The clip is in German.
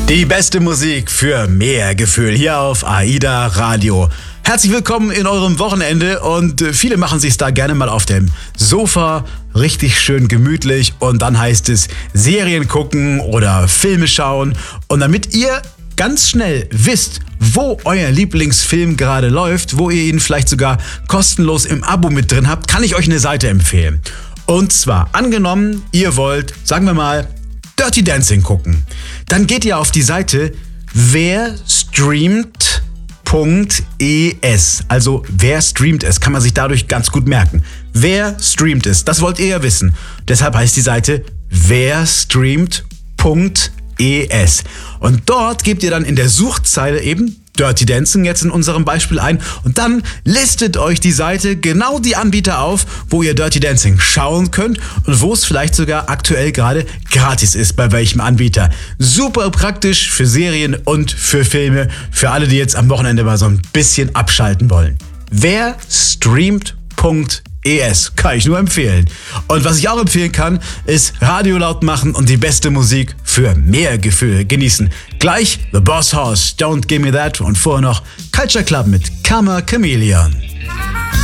Die beste Musik für mehr Gefühl hier auf AIDA Radio. Herzlich willkommen in eurem Wochenende und viele machen sich's da gerne mal auf dem Sofa, richtig schön gemütlich und dann heißt es Serien gucken oder Filme schauen und damit ihr ganz schnell wisst, wo euer Lieblingsfilm gerade läuft, wo ihr ihn vielleicht sogar kostenlos im Abo mit drin habt, kann ich euch eine Seite empfehlen. Und zwar, angenommen, ihr wollt, sagen wir mal, Dirty Dancing gucken. Dann geht ihr auf die Seite werstreamt.es. Also wer streamt es, kann man sich dadurch ganz gut merken. Wer streamt es, das wollt ihr ja wissen. Deshalb heißt die Seite werstreamt.es. Und dort gebt ihr dann in der Suchzeile eben Dirty Dancing jetzt in unserem Beispiel ein und dann listet euch die Seite genau die Anbieter auf, wo ihr Dirty Dancing schauen könnt und wo es vielleicht sogar aktuell gerade gratis ist, bei welchem Anbieter. Super praktisch für Serien und für Filme, für alle, die jetzt am Wochenende mal so ein bisschen abschalten wollen. Wer streamt.es kann ich nur empfehlen. Und was ich auch empfehlen kann, ist Radio laut machen und die beste Musik für mehr Gefühl genießen. Gleich The Boss Hoss, Don't Give Me That und vorher noch Culture Club mit Karma Chameleon.